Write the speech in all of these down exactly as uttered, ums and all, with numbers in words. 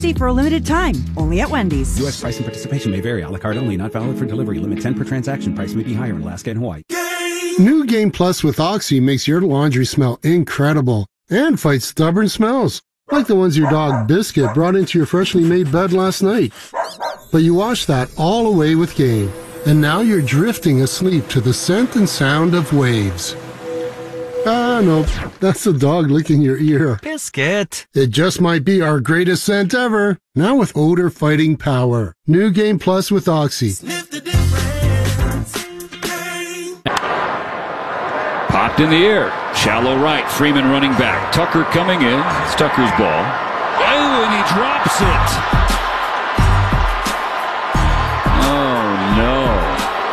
See for a limited time, only at Wendy's. U S price and participation may vary. A la carte only, not valid for delivery. Limit ten per transaction. Price may be higher in Alaska and Hawaii. New Game Plus with Oxy makes your laundry smell incredible and fights stubborn smells, like the ones your dog Biscuit brought into your freshly made bed last night. But you washed that all away with Game, and now you're drifting asleep to the scent and sound of waves. Ah, no, that's the dog licking your ear. Biscuit. It just might be our greatest scent ever. Now with odor-fighting power. New Game Plus with Oxy. Sniff the difference. Game. Popped in the air. Shallow right. Freeman running back. Tucker coming in. It's Tucker's ball. Oh, and he drops it. Oh, no.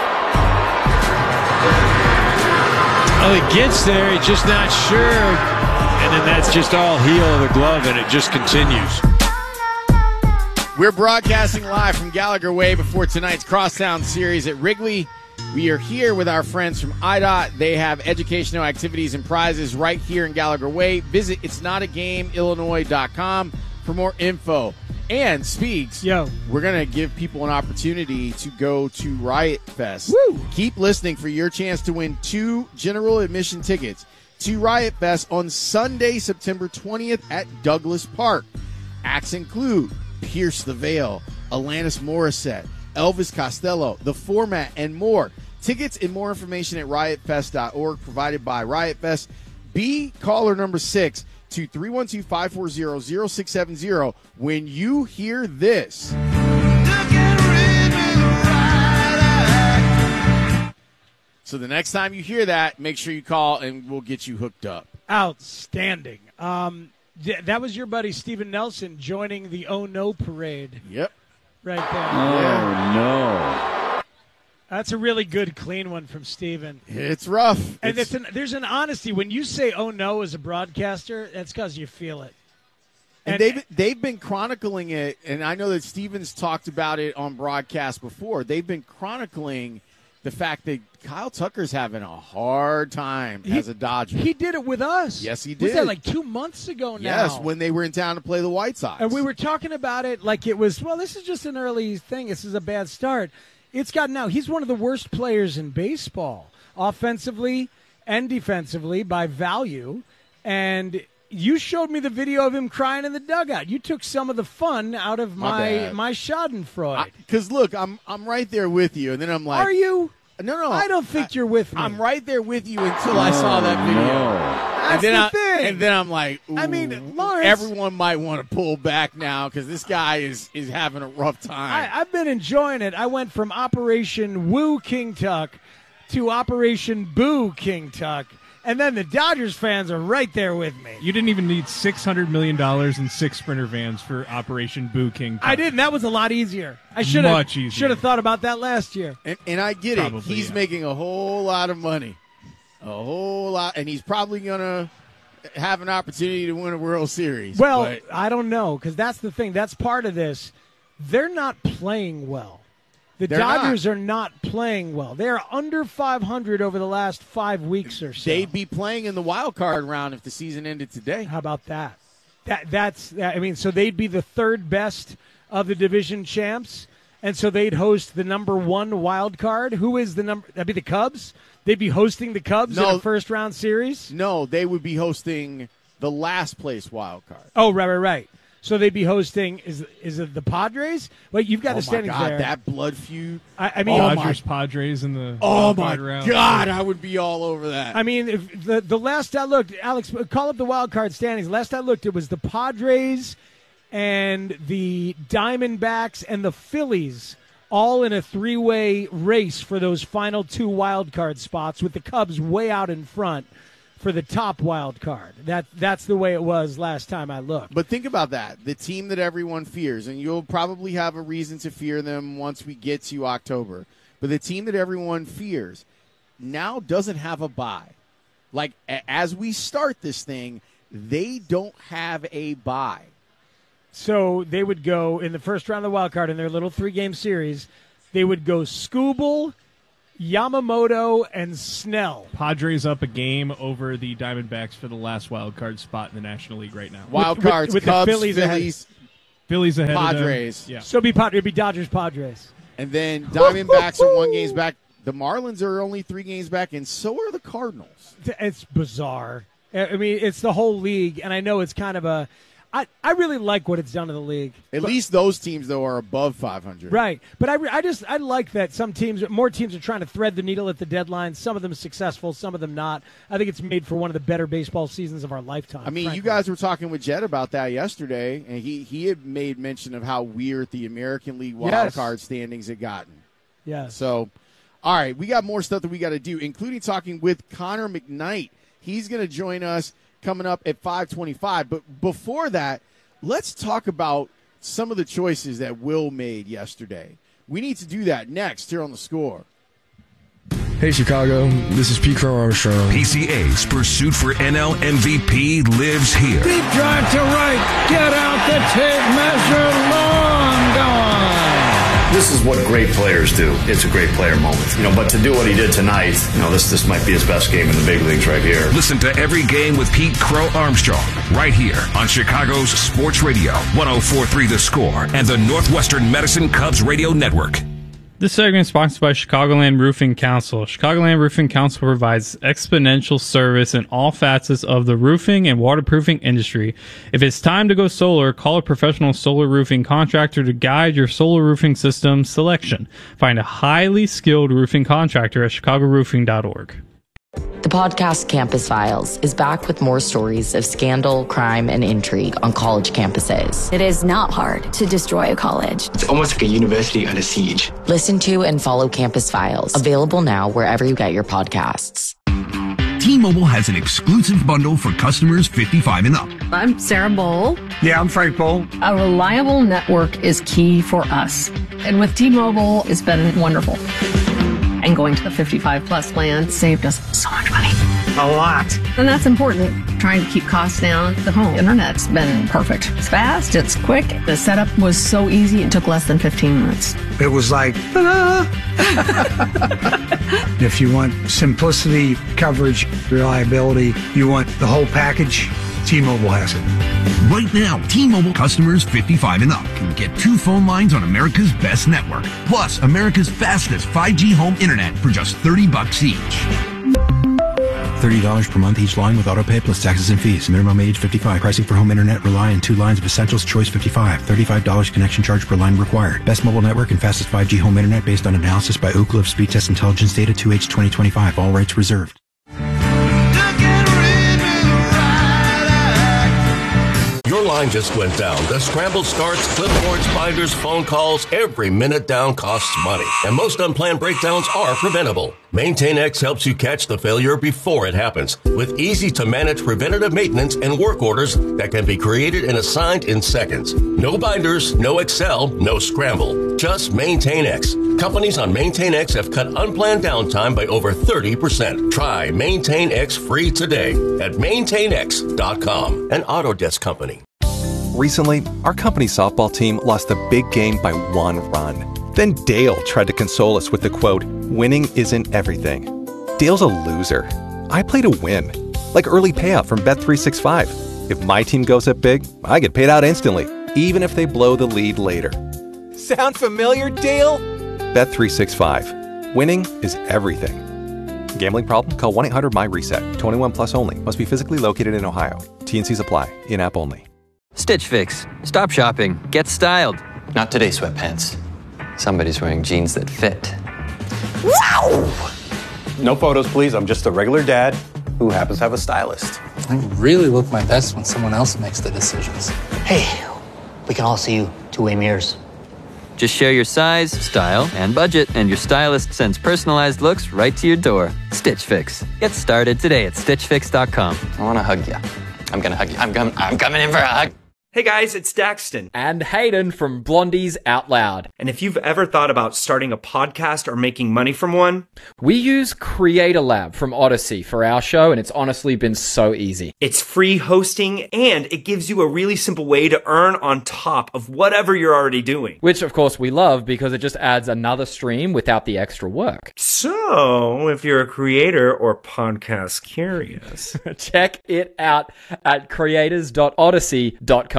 Oh, he gets there, he's just not sure, and then that's just all heel of the glove, and it just continues. We're broadcasting live from Gallagher Way before tonight's Crosstown Series at Wrigley. We are here with our friends from I D O T. They have educational activities and prizes right here in Gallagher Way. Visit its not a game illinois dot com for more info. And Speaks, Yo. we're going to give people an opportunity to go to Riot Fest. Woo! Keep listening for your chance to win two general admission tickets to Riot Fest on Sunday, September twentieth at Douglas Park. Acts include Pierce the Veil, Alanis Morissette, Elvis Costello, The Format, and more. Tickets and more information at riot fest dot org, provided by Riot Fest. Be caller number six to three one two, five four zero, zero six seven zero when you hear this. So the next time you hear that, make sure you call and we'll get you hooked up. Outstanding. Um, th- that was your buddy Steven Nelson joining the Oh No parade. Yep. Right there. Oh, Yeah. no. That's a really good, clean one from Steven. It's rough. And It's- it's an, there's an honesty. When you say "oh no" as a broadcaster, that's because you feel it. And, And- they've they've been chronicling it, and I know that Stevens talked about it on broadcast before. They've been chronicling the fact that Kyle Tucker's having a hard time He- as a Dodger. He did it with us. Yes, he Was did. that like two months ago now? Yes, when they were in town to play the White Sox. And we were talking about it like it was, well, this is just an early thing. This is a bad start. It's gotten out. He's one of the worst players in baseball, offensively and defensively by value. And you showed me the video of him crying in the dugout. You took some of the fun out of My my bad. my Schadenfreude. Because look, I'm I'm right there with you, and then I'm like, Are you? No, no, I don't think you're with me. I'm right there with you until I saw that video. That's and then the I, thing. And then I'm like, ooh, I mean, Lawrence- everyone might want to pull back now because this guy is is having a rough time. I, I've been enjoying it. I went from Operation Woo King Tuck to Operation Boo King Tuck. And then the Dodgers fans are right there with me. You didn't even need six hundred million dollars in six Sprinter vans for Operation Boo King. I didn't. That was a lot easier. I should have Much easier. should have thought about that last year. And, and I get Probably, it. He's yeah. making a whole lot of money. A whole lot. And he's probably going to have an opportunity to win a World Series. Well, but I don't know, because that's the thing. That's part of this. They're not playing well. The They're Dodgers are not playing well. They're under five hundred over the last five weeks or so. they'd be playing in the wild card round if the season ended today. How about that? That that's I mean, so they'd be the third best of the division champs, and so they'd host the number one wild card. Who is the number? That'd be the Cubs. They'd be hosting the Cubs No. in a first round series. No, they would be hosting the last place wild card. Oh, right, right, right. So they'd be hosting. Is is it the Padres? Wait, you've got oh the standings my God, there. that blood feud. I, I mean, Oh, my- Dodgers, Padres in the Oh wild my card round. God, I would be all over that. I mean, if the the last I looked, Alex, call up the wild card standings. Last I looked, it was the Padres and the Diamondbacks and the Phillies all in a three-way race for those final two wild card spots, with the Cubs way out in front for the top wild card. That that's the way it was last time I looked. But think about that. The team that everyone fears, and you'll probably have a reason to fear them once we get to October, but the team that everyone fears now doesn't have a bye. Like, a- as we start this thing, they don't have a bye. So they would go in the first round of the wild card in their little three-game series. They would go Skubal, Yamamoto, and Snell. Padres up a game over the Diamondbacks for the last wild card spot in the National League right now. Wild With- with- cards, with the Cubs, Phillies ahead. Phillies. Phillies ahead Padres. of them. Yeah. So it'd be, Padres, it'd be Dodgers Padres. And then Diamondbacks are one games back. The Marlins are only three games back, and so are the Cardinals. It's bizarre. I mean, it's the whole league, and I know it's kind of a I, I really like what it's done to the league. At but, least those teams, though, are above five hundred. Right. But I, I just I like that some teams, more teams are trying to thread the needle at the deadline. Some of them successful, some of them not. I think it's made for one of the better baseball seasons of our lifetime. I mean, frankly. you guys were talking with Jed about that yesterday, and he, he had made mention of how weird the American League wild Yes. card standings had gotten. Yeah. So, all right, we got more stuff that we got to do, including talking with Connor McKnight. He's going to join us coming up at five twenty-five. But before that, let's talk about some of the choices that Will made yesterday. We need to do that next here on The Score. Hey, Chicago. This is Pete Crow Armstrong. P C A's pursuit for N L M V P lives here. Deep drive to right. Get out the tape measure. Long gone. This is what great players do. It's a great player moment. You know, but to do what he did tonight, you know, this this might be his best game in the big leagues right here. Listen to Every Game with Pete Crow Armstrong right here on Chicago's Sports Radio, one oh four point three The Score and the Northwestern Medicine Cubs Radio Network. This segment is sponsored by Chicagoland Roofing Council. Chicagoland Roofing Council provides exponential service in all facets of the roofing and waterproofing industry. If it's time to go solar, call a professional solar roofing contractor to guide your solar roofing system selection. Find a highly skilled roofing contractor at chicago roofing dot org. The podcast Campus Files is back with more stories of scandal, crime, and intrigue on college campuses. It is not hard to destroy a college. It's almost like a university under siege. Listen to and follow Campus Files, available now wherever you get your podcasts. T-Mobile has an exclusive bundle for customers fifty-five and up. I'm Sarah Bowl. Yeah, I'm Frank Bowl. A reliable network is key for us. And with T-Mobile, it's been wonderful. And going to the fifty-five plus plan saved us so much money. A lot. And that's important. Trying to keep costs down. The home internet's been perfect. It's fast, it's quick. The setup was so easy, it took less than fifteen minutes. It was like, ta-da! If you want simplicity, coverage, reliability, you want the whole package, T-Mobile has it. Right now, T-Mobile customers fifty-five and up can get two phone lines on America's best network, plus America's fastest five G home internet for just thirty bucks each. thirty dollars per month each line with autopay plus taxes and fees. Minimum age fifty-five. Pricing for home internet rely on two lines of Essentials Choice fifty-five. thirty-five dollars connection charge per line required. Best mobile network and fastest five G home internet based on analysis by Ookla of Speed Test Intelligence Data two H twenty twenty-five. All rights reserved. Your line just went down. The scramble starts, clipboards, binders, phone calls. Every minute down costs money. And most unplanned breakdowns are preventable. MaintainX helps you catch the failure before it happens with easy-to-manage preventative maintenance and work orders that can be created and assigned in seconds. No binders, no Excel, no scramble. Just MaintainX. Companies on MaintainX have cut unplanned downtime by over thirty percent. Try MaintainX free today at maintain x dot com, an Autodesk company. Recently, our company's softball team lost a big game by one run. Then Dale tried to console us with the quote, "Winning isn't everything." Dale's a loser. I play to win. Like early payout from Bet three sixty-five. If my team goes up big, I get paid out instantly, even if they blow the lead later. Sound familiar, Dale? Bet three sixty-five. Winning is everything. Gambling problem? Call one eight hundred M Y reset. twenty-one plus only. Must be physically located in Ohio. T and C's apply. In-app only. Stitch Fix. Stop shopping. Get styled. Not today, sweatpants. Somebody's wearing jeans that fit. Wow! No photos, please. I'm just a regular dad who happens to have a stylist. I really look my best when someone else makes the decisions. Hey, we can all see you two-way mirrors. Just share your size, style, and budget, and your stylist sends personalized looks right to your door. Stitch Fix. Get started today at stitch fix dot com. I want to hug you. I'm going to hug you. I'm, com- I'm coming in for a hug. Hey guys, it's Daxton. And Hayden from Blondies Out Loud. And if you've ever thought about starting a podcast or making money from one, we use Creator Lab from Odyssey for our show, and it's honestly been so easy. It's free hosting, and it gives you a really simple way to earn on top of whatever you're already doing. Which, of course, we love because it just adds another stream without the extra work. So, if you're a creator or podcast curious, check it out at creators dot odyssey dot com.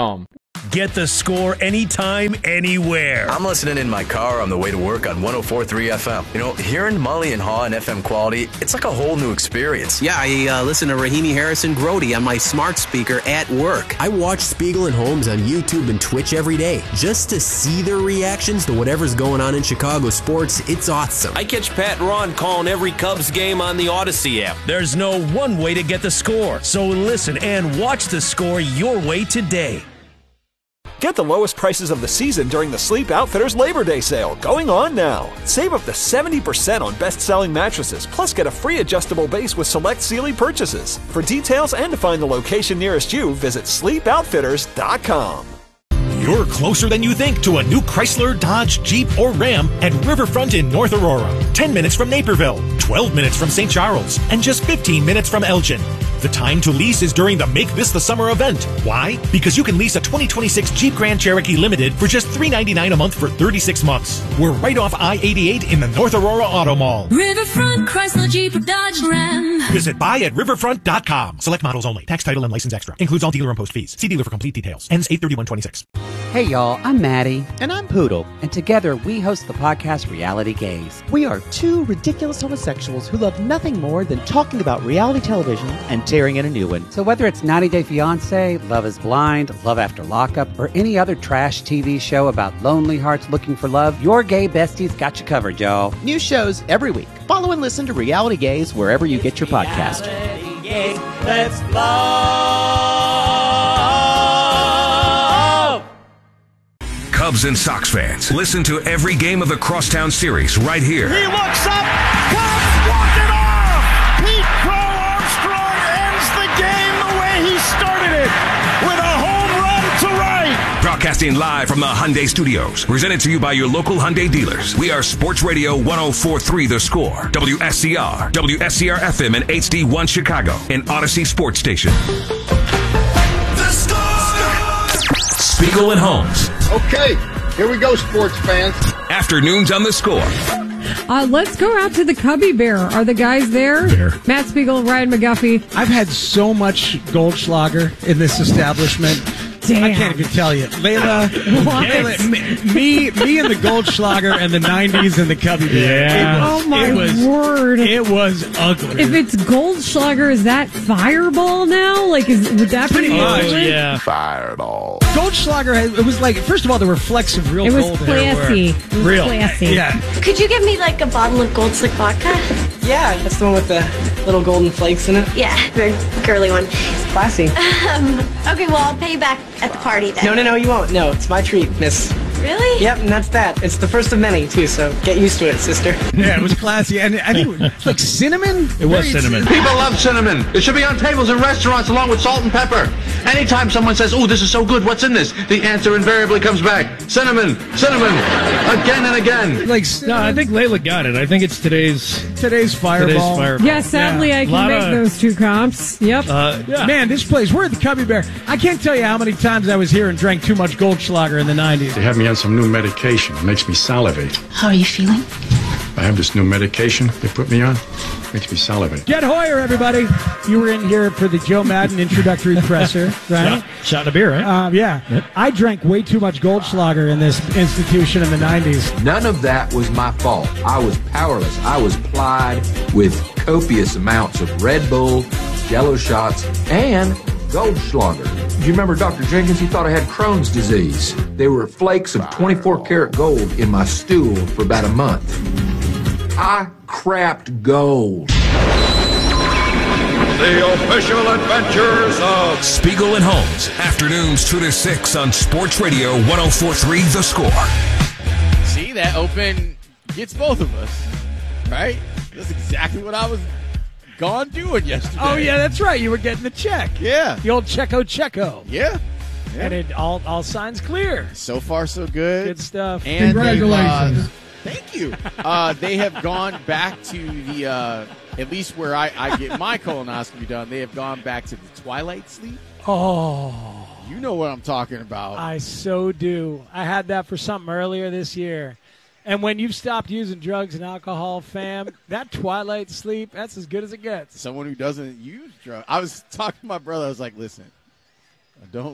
Get the Score anytime, anywhere. I'm listening in my car on the way to work on one oh four point three F M. You know, hearing Mully and Haw and F M quality, it's like a whole new experience. Yeah, I uh, listen to Rahimi Harrison Grody on my smart speaker at work. I watch Spiegel and Holmes on YouTube and Twitch every day just to see their reactions to whatever's going on in Chicago sports. It's awesome. I catch Pat and Ron calling every Cubs game on the Odyssey app. There's no one way to get the Score, so listen and watch the Score your way today. Get the lowest prices of the season during the Sleep Outfitters Labor Day sale, going on now. Save up to seventy percent on best-selling mattresses, plus get a free adjustable base with select Sealy purchases. For details and to find the location nearest you, visit sleep outfitters dot com. You're closer than you think to a new Chrysler, Dodge, Jeep, or Ram at Riverfront in North Aurora. ten minutes from Naperville, twelve minutes from Saint Charles, and just fifteen minutes from Elgin. The time to lease is during the Make This the Summer event. Why? Because you can lease a twenty twenty-six Jeep Grand Cherokee Limited for just three hundred ninety-nine dollars a month for thirty-six months. We're right off I eighty-eight in the North Aurora Auto Mall. Riverfront, Chrysler, Jeep, or Dodge, Ram. Visit buy at riverfront dot com. Select models only. Tax, title, and license extra. Includes all dealer and post fees. See dealer for complete details. Ends eight thirty-one twenty-six. Hey y'all, I'm Maddie. And I'm Poodle. And together we host the podcast Reality Gaze. We are two ridiculous homosexuals who love nothing more than talking about reality television and tearing in a new one. So whether it's ninety day fiancé, Love is Blind, Love After Lockup, or any other trash T V show about lonely hearts looking for love, your gay besties got you covered, y'all. New shows every week. Follow and listen to Reality Gaze wherever you get your podcast. Reality Gaze, let's love. Cubs and Sox fans, listen to every game of the Crosstown Series right here. He looks up. Cubs walk it off. Pete Crow Armstrong ends the game the way he started it, with a home run to right. Broadcasting live from the Hyundai Studios. Presented to you by your local Hyundai dealers. We are Sports Radio one oh four point three The Score. W S C R, W S C R F M, and H D one Chicago. And Odyssey Sports Station. The Score! Spiegel and Holmes. Okay, here we go, sports fans. Afternoons on The Score. Uh, let's go out to the Cubby Bear. Are the guys there? There. Matt Spiegel, Ryan McGuffey. I've had so much Goldschlager in this establishment. Damn. I can't even tell you. Layla, Layla me, me, me and the Goldschlager and the nineties and the Cubby Bear. Yeah. It was, Oh, my it was, word. It was ugly. If it's Goldschlager, is that Fireball now? Like, is would that Pretty be much, equivalent? yeah. Fireball. Goldschlager, had, it was like, first of all, there were flecks of real It was gold classy. everywhere. It was real. classy. Yeah. Could you give me like a bottle of Gold Slick vodka? Yeah, that's the one with the little golden flakes in it. Yeah, very girly one. Classy. Um, okay, well, I'll pay you back at the party then. No, no, no, you won't. No, it's my treat, miss. Really? Yep, and that's that. It's the first of many, too, so get used to it, sister. Yeah, it was classy. And I think it was like cinnamon? It was cinnamon. People love cinnamon. It should be on tables in restaurants along with salt and pepper. Anytime someone says, "Oh, this is so good, what's in this?" the answer invariably comes back: cinnamon, cinnamon, again and again. Like, no, I think Layla got it. I think it's today's today's Fireball. Today's Fireball. Yeah, sadly, Yeah. I can Lot make of- those two comps. Yep. Uh, yeah. Man, this place, we're at the Cubby Bear. I can't tell you how many times I was here and drank too much Goldschlager in the nineties. They have me on some new medication. It makes me salivate. How are you feeling? I have this new medication they put me on. It makes me salivate. Get Hoyer, everybody. You were in here for the Joe Madden introductory presser, right? Shot, shot in a beer, right? Um, yeah. Yep. I drank way too much Goldschlager in this institution in the nineties. None of that was my fault. I was powerless. I was plied with copious amounts of Red Bull, Jello shots, and Goldschlager. Do you remember Doctor Jenkins? He thought I had Crohn's disease. There were flakes of twenty-four karat gold in my stool for about a month. I crapped gold. The official adventures of Spiegel and Holmes. Afternoons two to six on Sports Radio one oh four point three The Score. See, that open gets both of us, right? That's exactly what I was gone doing yesterday. Oh, yeah, that's right. You were getting the check. Yeah. The old Checo Checo. Yeah. yeah. And it all, all signs clear. So far, so good. Good stuff. And Congratulations. they've, Uh, thank you. Uh, they have gone back to the, uh, at least where I, I get my colonoscopy done, they have gone back to the twilight sleep. Oh. You know what I'm talking about. I so do. I had that for something earlier this year. And when you've stopped using drugs and alcohol, fam, that twilight sleep, that's as good as it gets. Someone who doesn't use drugs. I was talking to my brother. I was like, listen, I don't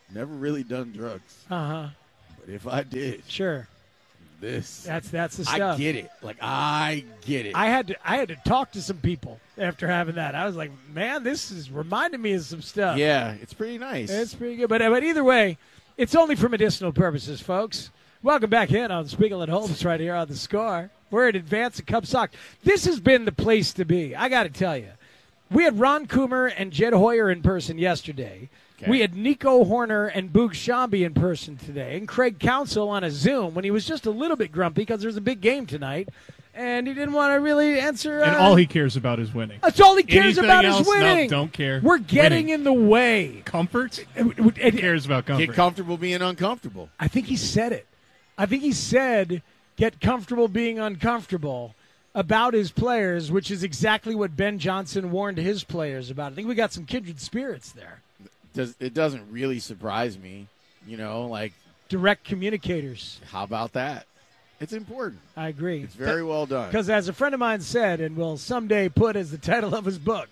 Never really done drugs. Uh-huh. But if I did. Sure. This. That's that's the stuff. I get it. Like, I get it. I had to I had to talk to some people after having that. I was like, man, this is reminding me of some stuff. Yeah, it's pretty nice. It's pretty good. But, but either way, it's only for medicinal purposes, folks. Welcome back in on Spiegel and Holmes right here on The Score. We're in advance of Cub Sock. This has been the place to be. I got to tell you. We had Ron Coomer and Jed Hoyer in person yesterday. Okay. We had Nico Horner and Boog Shambi in person today, and Craig Counsell on a Zoom when he was just a little bit grumpy because there's a big game tonight, and he didn't want to really answer. Uh, and all he cares about is winning. That's all he cares Anything about else, is winning. No, don't care. We're getting winning. in the way. Comfort? Who cares about comfort? Get comfortable being uncomfortable. I think he said it. I think he said, get comfortable being uncomfortable about his players, which is exactly what Ben Johnson warned his players about. I think we got some kindred spirits there. Does it doesn't really surprise me, you know, like direct communicators. How about that? It's important. I agree. It's very well done. Because as a friend of mine said, and will someday put as the title of his book,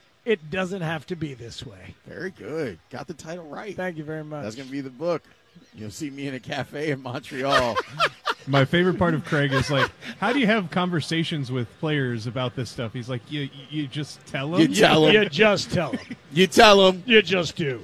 it doesn't have to be this way. Very good. Got the title right. Thank you very much. That's going to be the book. You'll see me in a cafe in Montreal. My favorite part of Craig is like, how do you have conversations with players about this stuff? He's like, you you just tell them? You tell them. You just tell them. You tell them. You just do.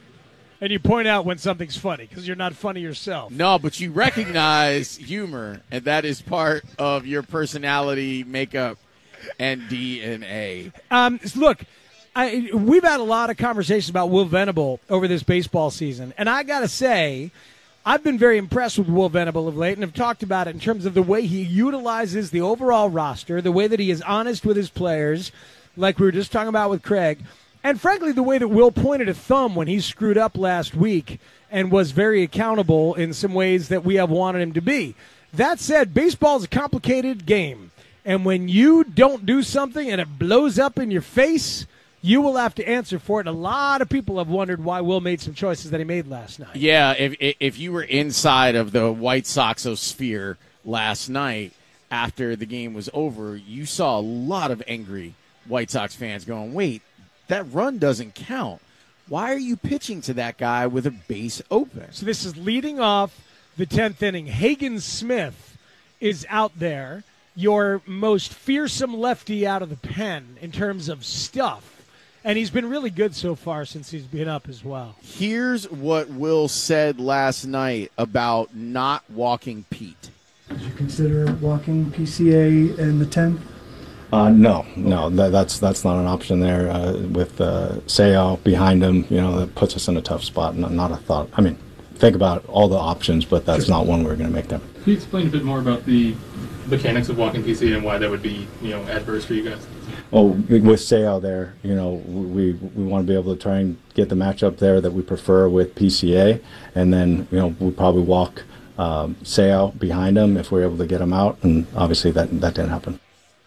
And you point out when something's funny because you're not funny yourself. No, but you recognize humor, and that is part of your personality makeup and D N A. Um, look, I, we've had a lot of conversations about Will Venable over this baseball season, and I got to say, I've been very impressed with Will Venable of late and have talked about it in terms of the way he utilizes the overall roster, the way that he is honest with his players, like we were just talking about with Craig, and frankly, the way that Will pointed a thumb when he screwed up last week and was very accountable in some ways that we have wanted him to be. That said, baseball is a complicated game, and when you don't do something and it blows up in your face, you will have to answer for it. And a lot of people have wondered why Will made some choices that he made last night. Yeah, if if you were inside of the White Sox-osphere last night after the game was over, you saw a lot of angry White Sox fans going, wait, that run doesn't count. Why are you pitching to that guy with a base open? So this is leading off the tenth inning. Hagen Smith is out there, your most fearsome lefty out of the pen in terms of stuff. And he's been really good so far since he's been up as well. Here's what Will said last night about not walking Pete. Did you consider walking P C A in the tenth? Uh, no, no, that, that's that's not an option there. Uh, with uh, Seiya behind him, you know, that puts us in a tough spot. Not, not a thought. I mean, think about all the options, but that's not one we're going to make them. Can you explain a bit more about the mechanics of walking P C A and why that would be, you know, adverse for you guys? Well, with Seiya there, you know, we we want to be able to try and get the matchup there that we prefer with P C A, and then, you know, we'll probably walk um, Seiya behind him if we're able to get him out, and obviously that that didn't happen.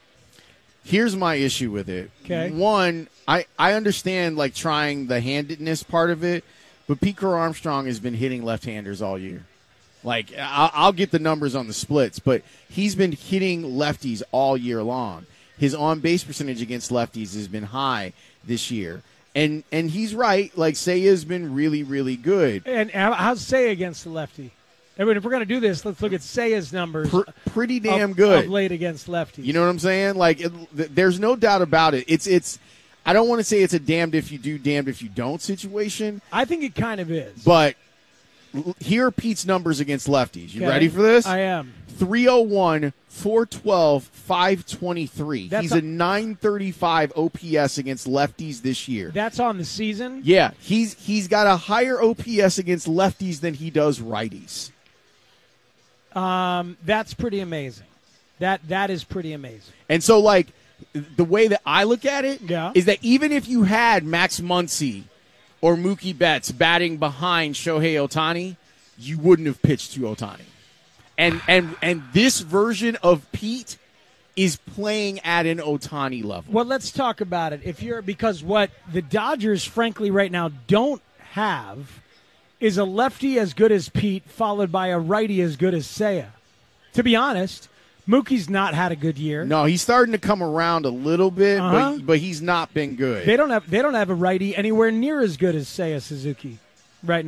Here's my issue with it. Okay. One, I, I understand, like, trying the handedness part of it, but Pete Crow Armstrong has been hitting left-handers all year. Like, I'll, I'll get the numbers on the splits, but he's been hitting lefties all year long. His on-base percentage against lefties has been high this year. And and he's right. Like, Seiya's been really, really good. And how's Seiya against the lefty? I mean, if we're going to do this, let's look at Seiya's numbers. Pr- pretty damn of, good. Of late against lefties. You know what I'm saying? Like, it, th- there's no doubt about it. It's it's. I don't want to say it's a damned if you do, damned if you don't situation. I think it kind of is. But l- here are Pete's numbers against lefties. You okay. ready for this? I am. three oh one, four twelve, five twenty-three. That's he's a, a nine thirty-five O P S against lefties this year. That's on the season? Yeah. He's he's got a higher O P S against lefties than he does righties. Um, that's pretty amazing. That that is pretty amazing. And so, like, the way that I look at it yeah. is that even if you had Max Muncy or Mookie Betts batting behind Shohei Ohtani, you wouldn't have pitched to Ohtani. And and and this version of Pete is playing at an Ohtani level. Well, let's talk about it. If you're because what the Dodgers, frankly, right now don't have is a lefty as good as Pete, followed by a righty as good as Seiya. To be honest, Mookie's not had a good year. No, he's starting to come around a little bit, uh-huh. but but he's not been good. They don't have they don't have a righty anywhere near as good as Seiya Suzuki right now.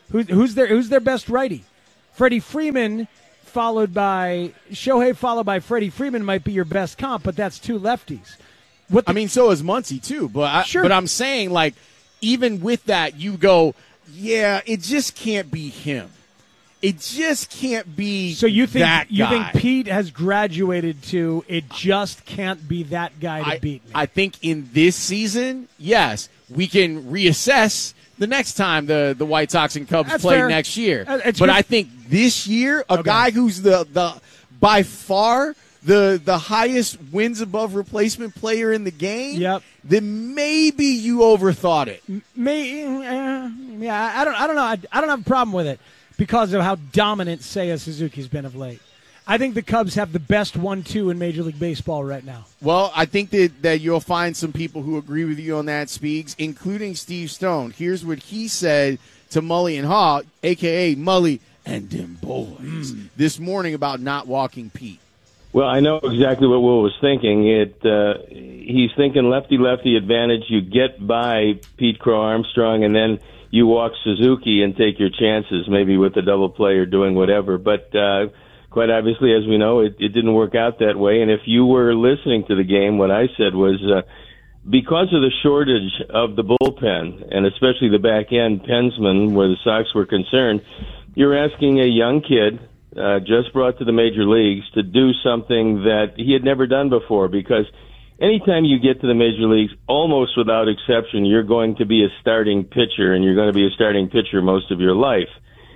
Who's who's their who's their best righty? Freddie Freeman, followed by Shohei, followed by Freddie Freeman might be your best comp, but that's two lefties. What the, I mean, so is Muncy too. But I, sure. but I'm saying, like, even with that, you go, yeah, it just can't be him. It just can't be. So you think that you guy. think Pete has graduated to it just can't be that guy to I, beat me? I think in this season, yes, we can reassess the next time the, the White Sox and Cubs That's play fair. next year. Uh, it's but good. I think this year, a Okay. guy who's the the by far the the highest wins above replacement player in the game, Yep. then maybe you overthought it. May, uh, yeah, I don't, I don't know. I, I don't have a problem with it because of how dominant Seiya Suzuki's been of late. I think the Cubs have the best one two in Major League Baseball right now. Well, I think that, that you'll find some people who agree with you on that, Speaks, including Steve Stone. Here's what he said to Mully and Haw, a k a. Mully and them boys, mm. this morning about not walking Pete. Well, I know exactly what Will was thinking. It uh, he's thinking lefty-lefty advantage. You get by Pete Crow Armstrong, and then you walk Suzuki and take your chances, maybe with a double play or doing whatever. But uh, quite obviously, as we know, it, it didn't work out that way. And if you were listening to the game, what I said was uh, because of the shortage of the bullpen, and especially the back-end pensman where the Sox were concerned, you're asking a young kid uh, just brought to the major leagues to do something that he had never done before, because anytime you get to the major leagues, almost without exception, you're going to be a starting pitcher, and you're going to be a starting pitcher most of your life.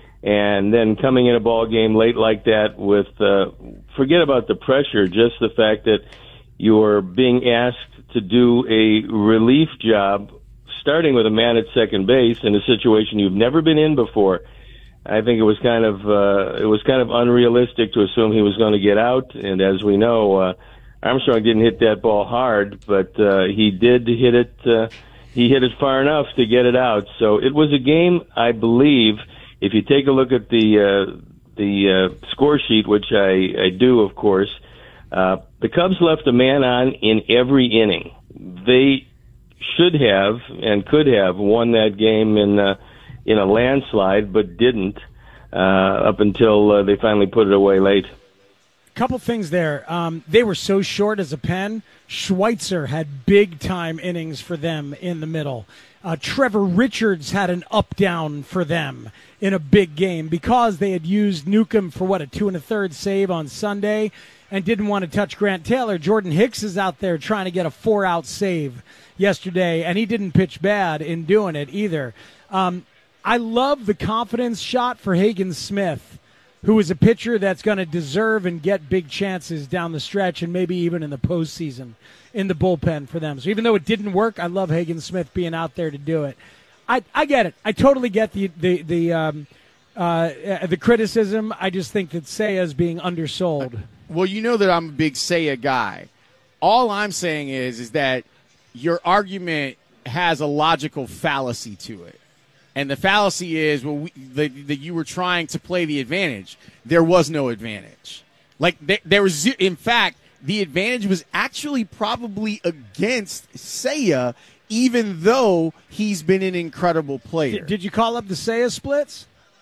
And then coming in a ball game late like that with, uh, forget about the pressure, just the fact that you're being asked to do a relief job, starting with a man at second base in a situation you've never been in before. I think it was kind of uh, it was kind of unrealistic to assume he was going to get out. And as we know, uh, Armstrong didn't hit that ball hard, but uh, he did hit it. Uh, he hit it far enough to get it out. So it was a game, I believe. If you take a look at the uh, the uh, score sheet, which I, I do, of course, uh, the Cubs left a man on in every inning. They should have and could have won that game in uh, in a landslide, but didn't uh, up until uh, they finally put it away late. Couple things there. Um, they were so short as a pen. Schweitzer had big-time innings for them in the middle. Uh, Trevor Richards had an up-down for them in a big game because they had used Newcomb for, what, a two-and-a-third save on Sunday and didn't want to touch Grant Taylor. Jordan Hicks is out there trying to get a four-out save yesterday, and he didn't pitch bad in doing it either. Um, I love the confidence shot for Hagen Smith, who is a pitcher that's going to deserve and get big chances down the stretch and maybe even in the postseason in the bullpen for them. So even though it didn't work, I love Hagen Smith being out there to do it. I, I get it. I totally get the the the um, uh, the criticism. I just think that Seiya is being undersold. Well, you know that I'm a big Seiya guy. All I'm saying is is that your argument has a logical fallacy to it. And the fallacy is well, we, the, that you were trying to play the advantage. There was no advantage. Like there, there was, in fact, the advantage was actually probably against Seiya, even though he's been an incredible player. Did, did you call up the Seiya splits?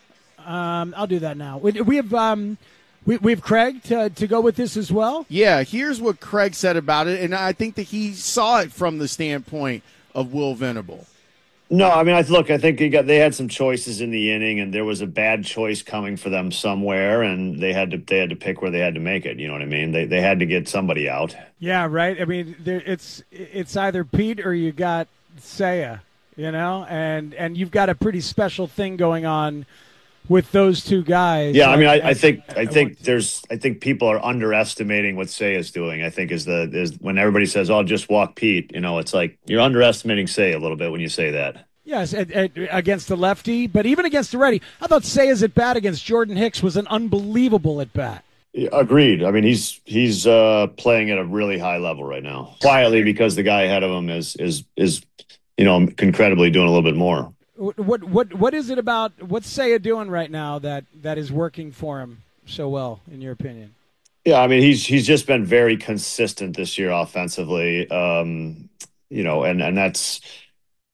Um, I'll do that now. We, we have um, we, we have Craig to to go with this as well. Yeah, here's what Craig said about it, and I think that he saw it from the standpoint of Will Venable. No, I mean, I look. I think he got, they had some choices in the inning, and there was a bad choice coming for them somewhere, and they had to they had to pick where they had to make it. You know what I mean? They they had to get somebody out. Yeah, right. I mean, there, it's it's either Pete or you got Seiya, you know, and and you've got a pretty special thing going on with those two guys. Yeah, I mean, I, I, I think I, I think there's I think people are underestimating what Seiya is doing. I think is the is when everybody says, "Oh, just walk Pete," you know, it's like you're underestimating Seiya a little bit when you say that. Yes, at, at, against the lefty, but even against the righty. I thought Seiya's at bat against Jordan Hicks was an unbelievable at bat. Yeah, agreed. I mean, he's he's uh, playing at a really high level right now, quietly because the guy ahead of him is is is you know incredibly doing a little bit more. What what what, what is it about what's Seiya doing right now that, that is working for him so well, in your opinion? Yeah, I mean, he's he's just been very consistent this year offensively, um, you know, and and that's.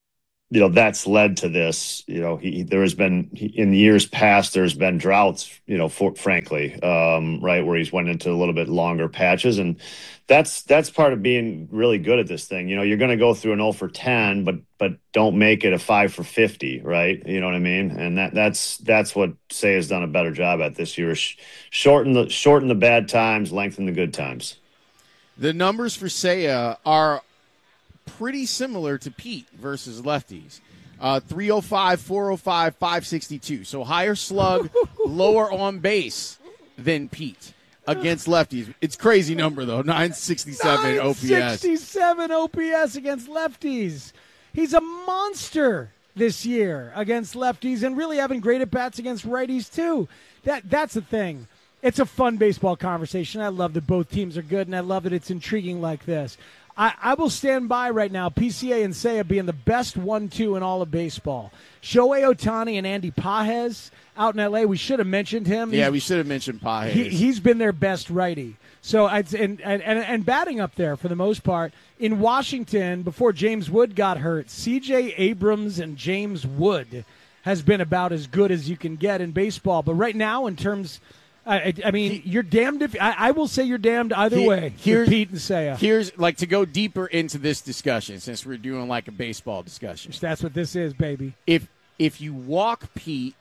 you know, that's led to this. You know, he there has been he, in years past, there's been droughts, you know, for, frankly, um, right, where he's went into a little bit longer patches. And that's that's part of being really good at this thing. You know, you're going to go through an oh for ten, but but don't make it a five for fifty, right? You know what I mean? And that that's that's what Say has done a better job at this year. Sh- shorten the shorten the bad times, lengthen the good times. The numbers for Seiya are pretty similar to Pete versus lefties. Uh, three oh five, four oh five, five sixty-two. So higher slug, lower on base than Pete against lefties. It's crazy number, though. nine sixty-seven O P S. nine sixty-seven O P S against lefties. He's a monster this year against lefties and really having great at-bats against righties, too. That That's the thing. It's a fun baseball conversation. I love that both teams are good, and I love that it's intriguing like this. I, I will stand by right now, P C A and Seiya being the best one two in all of baseball. Shohei Ohtani and Andy Pages out in L A, we should have mentioned him. Yeah, He's, we should have mentioned Pages. he, he's been their best righty. So I'd, and, and, and batting up there for the most part. In Washington, before James Wood got hurt, C J Abrams and James Wood has been about as good as you can get in baseball. But right now, in terms – I, I mean, you're damned if I, I will say you're damned either He- way. here's- Pete and Seiya. Here's, like, to go deeper into this discussion, since we're doing, like, a baseball discussion. That's what this is, baby. If if you walk Pete,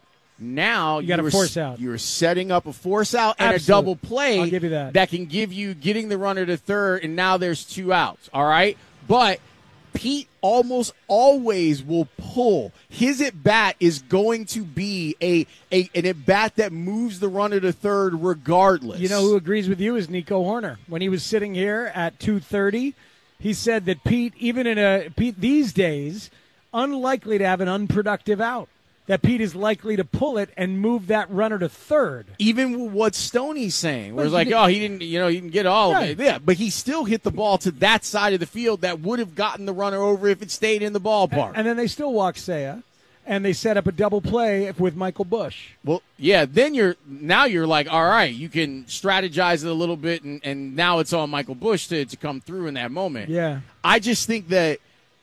now You got a you're force s- out. You're setting up a force out and Absolute. a double play I'll give you that. can give you getting the runner to third, and now there's two outs, all right? But Pete almost always will pull. His at-bat is going to be a, a an at-bat that moves the runner to third regardless. You know who agrees with you is Nico Horner. When he was sitting here at two thirty, he said that Pete, even in a Pete these days, unlikely to have an unproductive out. That Pete is likely to pull it and move that runner to third. Even what Stoney's saying, where it's Well, like, he oh, he didn't, you know, he didn't get all Right. of it. Yeah, but he still hit the ball to that side of the field that would have gotten the runner over if it stayed in the ballpark. And then they still walk Seiya, and they set up a double play with Michael Bush. Well, yeah, then you're now you're like, all right, you can strategize it a little bit, and, and now it's on Michael Bush to, to come through in that moment. Yeah. I just think that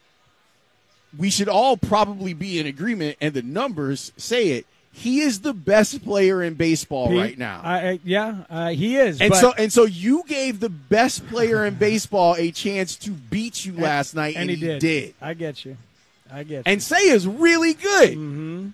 we should all probably be in agreement, and the numbers say it. He is the best player in baseball Pete, right now. I, I, yeah, uh, he is. And but- so, and so, you gave the best player in baseball a chance to beat you last night, and, and he did. did. I get you. I get you. And Say is really good. Mm-hmm.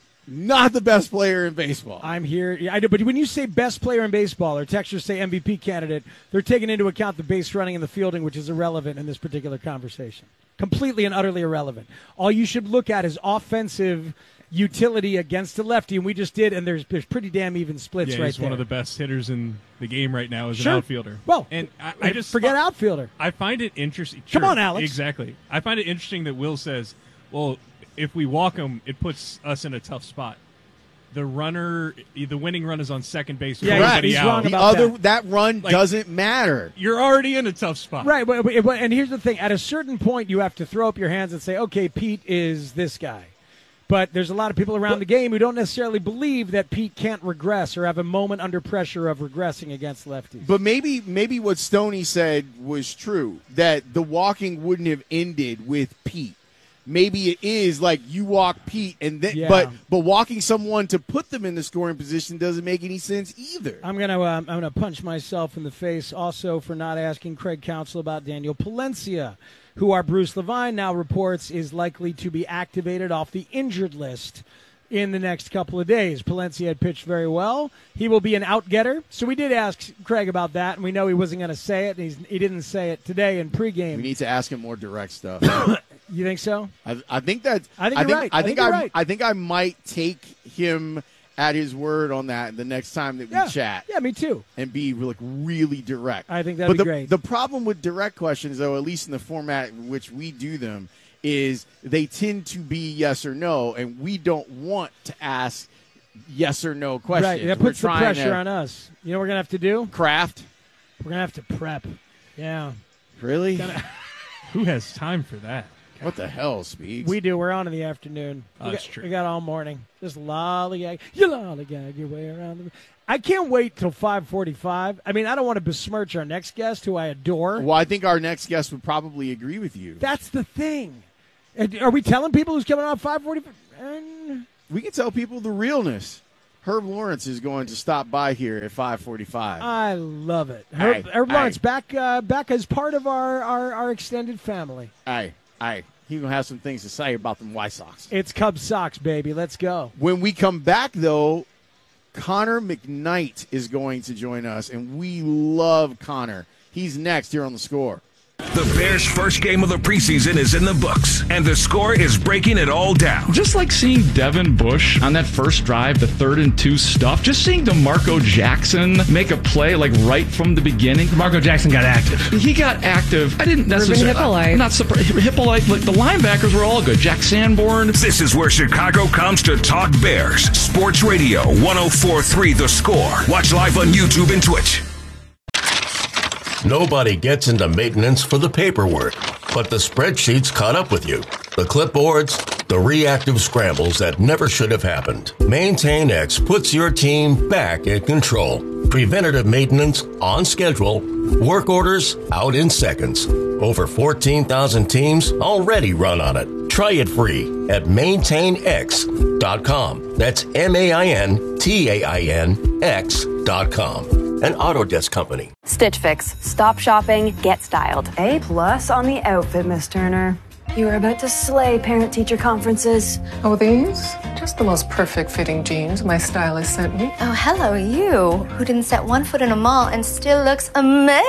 Not the best player in baseball. I'm here. Yeah, I do. But when you say best player in baseball, or texters say M V P candidate, they're taking into account the base running and the fielding, which is irrelevant in this particular conversation. Completely and utterly irrelevant. All you should look at is offensive utility against the lefty, and we just did, and there's there's pretty damn even splits Yeah, right he's there. one of the best hitters in the game right now as Sure. an outfielder. Well, and I, I just forget outfielder. I find it interesting. Come Sure, on, Alex. Exactly. I find it interesting that Will says, "Well, if we walk him, it puts us in a tough spot." The runner, the winning run is on second base. With Yeah, everybody he's out. wrong the about other that. that run Like, doesn't matter. You're already in a tough spot. Right, but, but, but- and here's the thing. At a certain point, you have to throw up your hands and say, okay, Pete is this guy. But there's a lot of people around the game who don't necessarily believe that Pete can't regress or have a moment under pressure of regressing against lefties. But maybe maybe what Stoney said was true, that the walking wouldn't have ended with Pete. Maybe it is like you walk Pete, and then Yeah. but but walking someone to put them in the scoring position doesn't make any sense either. I'm gonna um, I'm gonna punch myself in the face also for not asking Craig Counsell about Daniel Palencia, who our Bruce Levine now reports is likely to be activated off the injured list in the next couple of days. Palencia had pitched very well. He will be an out-getter. So we did ask Craig about that, and we know he wasn't going to say it, and he's, he didn't say it today in pregame. We need to ask him more direct stuff. You think so? I, I think that I think you're right. I I think, think you're I, right. I think I might take him at his word on that the next time that we Yeah. chat. Yeah, me too. And be like really direct. I think that'd but be the, great. The problem with direct questions, though, at least in the format in which we do them, is they tend to be yes or no, and we don't want to ask yes or no questions. Right, that We're puts the trying pressure to on us. You know what we're going to have to do? Craft. We're going to have to prep. Yeah. Really? Who has time for that? What the hell, Speaks? We do. We're on in the afternoon. Oh, we that's got, true. We got all morning. Just lollygag. You lollygag your way around. The... I can't wait till five forty-five. I mean, I don't want to besmirch our next guest, who I adore. Well, I think our next guest would probably agree with you. That's the thing. Are we telling people who's coming on five forty? We can tell people the realness. Herb Lawrence is going to stop by here at five forty-five. I love it. Herb, Aye, Herb Lawrence aye. back uh, back as part of our, our, our extended family. Aye, aye. He's going to have some things to say about them White Sox. It's Cubs Sox, baby. Let's go. When we come back, though, Connor McKnight is going to join us, and we love Connor. He's next here on The Score. The Bears' first game of the preseason is in the books, and The Score is breaking it all down. Just like seeing Devin Bush on that first drive, the third and two stuff, just seeing DeMarco Jackson make a play like right from the beginning. DeMarco Jackson got active. He got active. I didn't necessarily. Hippolyte. I'm not surprised. Hippolyte, like the linebackers were all good. Jack Sanborn. This is where Chicago comes to talk Bears. Sports Radio one oh four point three The Score. Watch live on YouTube and Twitch. Nobody gets into maintenance for the paperwork, but the spreadsheets caught up with you. The clipboards, the reactive scrambles that never should have happened. MaintainX puts your team back in control. Preventative maintenance on schedule. Work orders out in seconds. Over fourteen thousand teams already run on it. Try it free at maintain x dot com. That's M A I N T A I N X dot com. An Autodesk company. Stitch Fix. Stop shopping, get styled. A plus on the outfit, Miss Turner. You are about to slay parent-teacher conferences. Oh, these? Just the most perfect fitting jeans my stylist sent me. Oh, hello, you, who didn't set one foot in a mall and still looks amazing.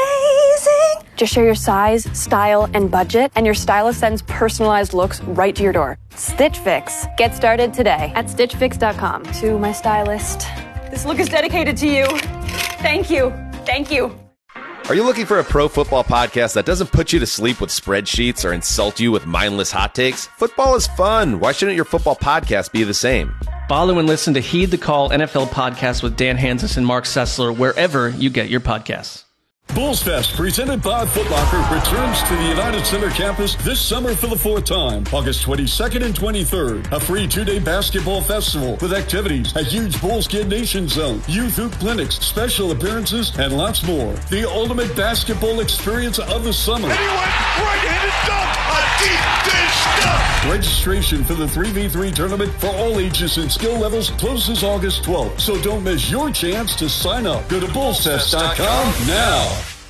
Just share your size, style, and budget, and your stylist sends personalized looks right to your door. Stitch Fix. Get started today at stitch fix dot com. To my stylist, this look is dedicated to you. Thank you. Thank you. Are you looking for a pro football podcast that doesn't put you to sleep with spreadsheets or insult you with mindless hot takes? Football is fun. Why shouldn't your football podcast be the same? Follow and listen to Heed the Call N F L podcast with Dan Hansis and Mark Sessler wherever you get your podcasts. Bulls Fest, presented by Foot Locker, returns to the United Center campus this summer for the fourth time, August twenty-second and twenty-third. A free two-day basketball festival with activities, a huge Bulls Kid Nation zone, youth hoop clinics, special appearances, and lots more. The ultimate basketball experience of the summer. And he went right-handed dunk, a deep dish dunk. Registration for the three v three tournament for all ages and skill levels closes August twelfth, so don't miss your chance to sign up. Go to bulls fest dot com now.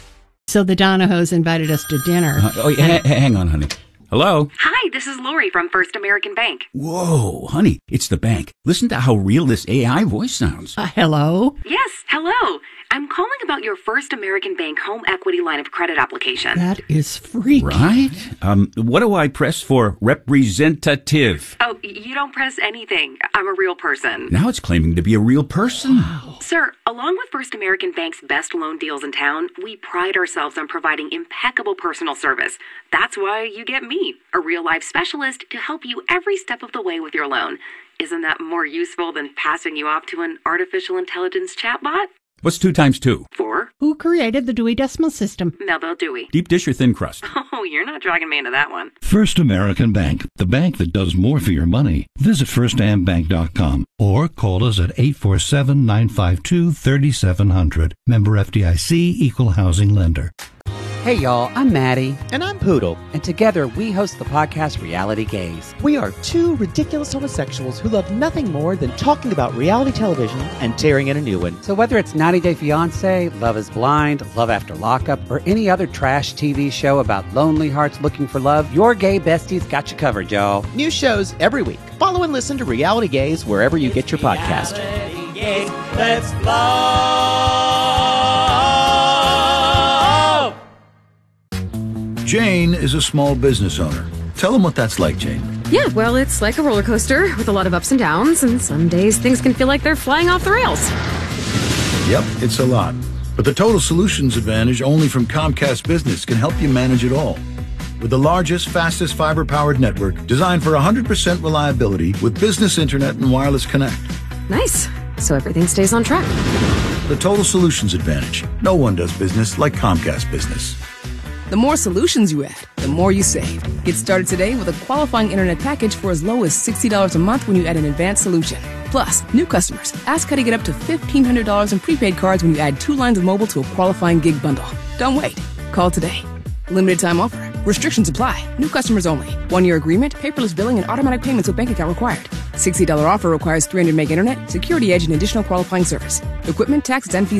So the Donahos invited us to dinner. Uh, oh, yeah, h- hang on, honey. Hello? Hi, this is Lori from First American Bank. Whoa, honey, it's the bank. Listen to how real this A I voice sounds. Uh, hello? Yes, hello. I'm calling about your First American Bank home equity line of credit application. That is freaky. Right? Um, what do I press for representative? Oh, you don't press anything. I'm a real person. Now it's claiming to be a real person. Wow. Sir, along with First American Bank's best loan deals in town, we pride ourselves on providing impeccable personal service. That's why you get me, a real-life specialist, to help you every step of the way with your loan. Isn't that more useful than passing you off to an artificial intelligence chatbot? What's two times two? Four. Who created the Dewey Decimal System? Melville Dewey. Deep dish or thin crust? Oh, you're not dragging me into that one. First American Bank, the bank that does more for your money. Visit first am bank dot com or call us at eight four seven, nine five two, three seven zero zero. Member F D I C, Equal Housing Lender. Hey y'all, I'm Maddie. And I'm Poodle. And together we host the podcast Reality Gaze. We are two ridiculous homosexuals who love nothing more than talking about reality television and tearing in a new one. So whether it's ninety day fiance, Love is Blind, Love After Lockup, or any other trash T V show about lonely hearts looking for love, your gay besties got you covered, y'all. New shows every week. Follow and listen to Reality Gaze wherever you get your podcast. Reality Gaze, let's love. Jane is a small business owner. Tell them what that's like, Jane. Yeah, well, it's like a roller coaster with a lot of ups and downs, and some days things can feel like they're flying off the rails. Yep, it's a lot. But the Total Solutions Advantage only from Comcast Business can help you manage it all. With the largest, fastest fiber-powered network designed for one hundred percent reliability with business internet and wireless connect. Nice. So everything stays on track. The Total Solutions Advantage. No one does business like Comcast Business. The more solutions you add, the more you save. Get started today with a qualifying internet package for as low as sixty dollars a month when you add an advanced solution. Plus, new customers, ask how to get up to fifteen hundred dollars in prepaid cards when you add two lines of mobile to a qualifying gig bundle. Don't wait. Call today. Limited time offer. Restrictions apply. New customers only. One-year agreement, paperless billing, and automatic payments with bank account required. sixty dollars offer requires three hundred meg internet, security edge, and additional qualifying service. Equipment, taxes, and fees